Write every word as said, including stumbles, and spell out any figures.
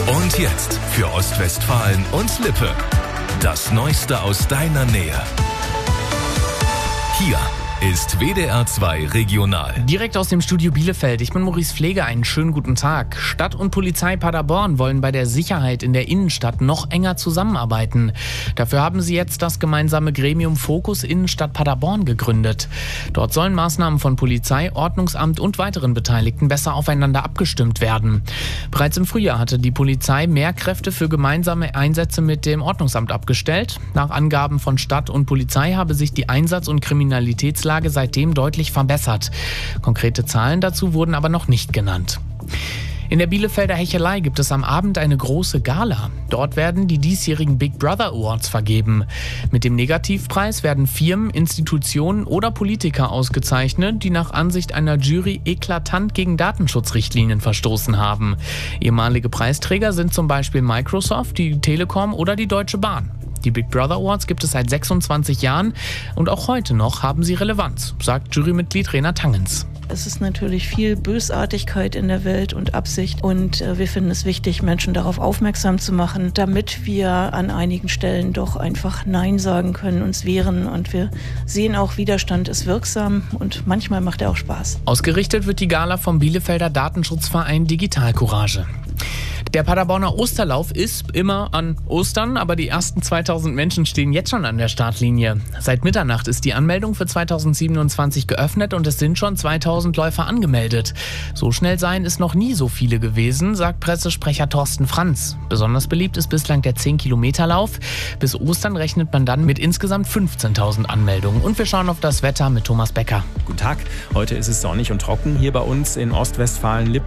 Und jetzt für Ostwestfalen und Lippe. Das Neueste aus deiner Nähe. Hier ist W D R zwei Regional. Direkt aus dem Studio Bielefeld. Ich bin Maurice Pfleger. Einen schönen guten Tag. Stadt und Polizei Paderborn wollen bei der Sicherheit in der Innenstadt noch enger zusammenarbeiten. Dafür haben sie jetzt das gemeinsame Gremium Fokus Innenstadt Paderborn gegründet. Dort sollen Maßnahmen von Polizei, Ordnungsamt und weiteren Beteiligten besser aufeinander abgestimmt werden. Bereits im Frühjahr hatte die Polizei mehr Kräfte für gemeinsame Einsätze mit dem Ordnungsamt abgestellt. Nach Angaben von Stadt und Polizei habe sich die Einsatz- und Kriminalitätslage seitdem deutlich verbessert. Konkrete Zahlen dazu wurden aber noch nicht genannt. In der Bielefelder Hechelei gibt es am Abend eine große Gala. Dort werden die diesjährigen Big Brother Awards vergeben. Mit dem Negativpreis werden Firmen, Institutionen oder Politiker ausgezeichnet, die nach Ansicht einer Jury eklatant gegen Datenschutzrichtlinien verstoßen haben. Ehemalige Preisträger sind zum Beispiel Microsoft, die Telekom oder die Deutsche Bahn. Die Big Brother Awards gibt es seit sechsundzwanzig Jahren und auch heute noch haben sie Relevanz, sagt Jurymitglied Rena Tangens. Es ist natürlich viel Bösartigkeit in der Welt und Absicht und äh, wir finden es wichtig, Menschen darauf aufmerksam zu machen, damit wir an einigen Stellen doch einfach Nein sagen können, uns wehren, und wir sehen auch, Widerstand ist wirksam und manchmal macht er auch Spaß. Ausgerichtet wird die Gala vom Bielefelder Datenschutzverein Digital Courage. Der Paderborner Osterlauf ist immer an Ostern, aber die ersten zweitausend Menschen stehen jetzt schon an der Startlinie. Seit Mitternacht ist die Anmeldung für zweitausendsiebenundzwanzig geöffnet und es sind schon zweitausend Läufer angemeldet. So schnell seien es noch nie so viele gewesen, sagt Pressesprecher Thorsten Franz. Besonders beliebt ist bislang der zehn Kilometer Lauf. Bis Ostern rechnet man dann mit insgesamt fünfzehntausend Anmeldungen. Und wir schauen auf das Wetter mit Thomas Becker. Guten Tag, heute ist es sonnig und trocken hier bei uns in Ostwestfalen-Lippe.